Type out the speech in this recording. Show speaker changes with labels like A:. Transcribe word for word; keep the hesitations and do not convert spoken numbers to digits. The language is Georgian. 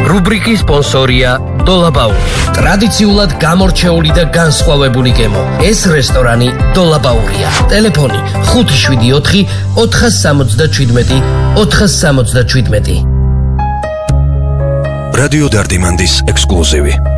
A: რუბრიკის სპონსორია დოლაბაური. ტრადიციულად გამორჩეული და განსხვავებული გემო. ეს რესტორანი დოლაბაურია. ტელეფონი ხუთი შვიდი ოთხი ოთხასი სამოცდაშვიდმეტი ოთხასი სამოცდაშვიდმეტი.
B: რადიო დარდიმანდის ექსკლუზივი.